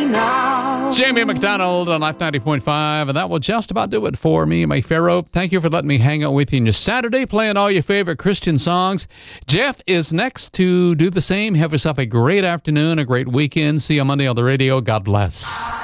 now. Jamie McDonald on Life 90.5, and that will just about do it for me, my Pharaoh. Thank you for letting me hang out with you on your Saturday, playing all your favorite Christian songs. Jeff is next to do the same. Have yourself a great afternoon, a great weekend. See you Monday on the radio. God bless.